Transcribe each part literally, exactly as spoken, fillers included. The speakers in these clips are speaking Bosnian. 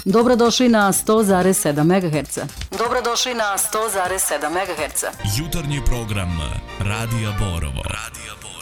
Dobrodošli na sto zarez sedam megaherca. Dobrodošli na sto zarez sedam megaherca. Jutarnji program Radija Borovo. Radija Borovo.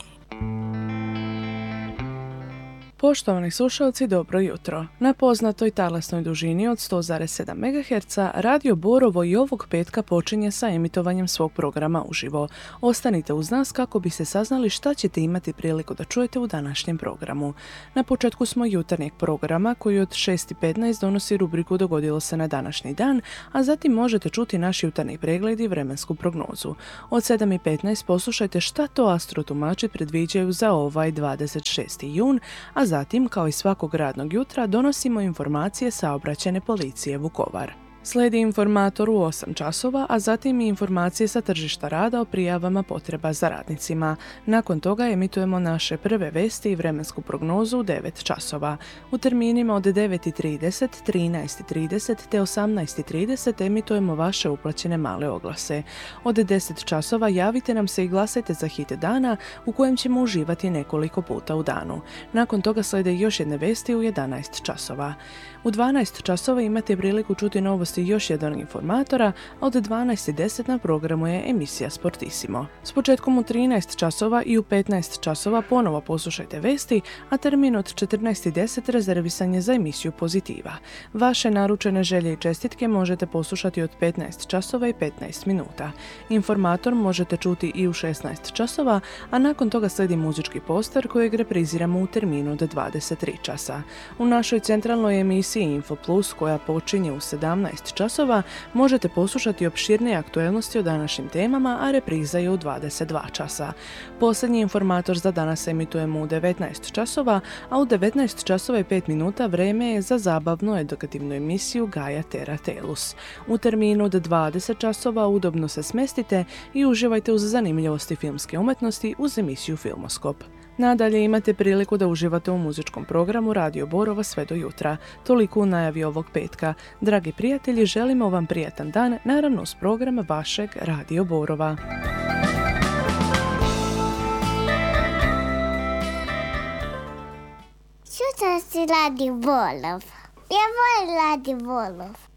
Poštovani slušalci, dobro jutro. Na poznatoj talasnoj dužini od sto zarez sedam megaherca Radio Borovo i ovog petka počinje sa emitovanjem svog programa uživo. Ostanite uz nas kako bi se saznali šta ćete imati priliku da čujete u današnjem programu. Na početku smo jutarnjeg programa koji od šest i petnaest donosi rubriku Dogodilo se na današnji dan, a zatim možete čuti naš jutarnji pregled i vremensku prognozu. Od sedam i petnaest poslušajte šta to astrotumači predviđaju za ovaj dvadeset šesti jun, a zatim, kao i svakog radnog jutra, donosimo informacije saobraćajne policije Vukovar. Slijedi informator u osam časova, a zatim i informacije sa tržišta rada o prijavama potreba za radnicima. Nakon toga emitujemo naše prve vesti i vremensku prognozu u devet časova. U terminima od devet i trideset, trinaest i trideset te osamnaest i trideset emitujemo vaše uplaćene male oglase. Od deset časova javite nam se i glasajte za hit dana u kojem ćemo uživati nekoliko puta u danu. Nakon toga slijede još jedne vesti u jedanaest časova. U dvanaest časova imate priliku čuti novosti još jednog informatora, a od dvanaest i deset na programu je emisija Sportissimo. S početkom u trinaest časova i u petnaest časova ponovo poslušajte vesti, a termin od četrnaest i deset rezervisan je za emisiju Pozitiva. Vaše naručene želje i čestitke možete poslušati od petnaest časova i petnaest minuta. Informator možete čuti i u šesnaest časova, a nakon toga slijedi muzički poster kojeg repriziramo u terminu od dvadeset tri časa. U našoj centralnoj emisiji Info Plus, koja počinje u sedamnaest časova, možete poslušati opširnije aktuelnosti o današnjim temama, a repriza je u dvadeset dva časa. Posljednji informator za danas emitujemo u devetnaest časova, a u devetnaest časova i pet minuta vreme je za zabavnu edukativnu emisiju Gaja Tera Telus. U terminu od dvadeset časova udobno se smestite i uživajte uz zanimljivosti filmske umetnosti uz emisiju Filmoskop. Nadalje imate priliku da uživate u muzičkom programu Radio Borova sve do jutra. Toliko u najavi ovog petka. Dragi prijatelji, želimo vam prijatan dan, naravno uz program vašeg Radio Borova. Što si Radio Borov? Ja volim Radio Borov.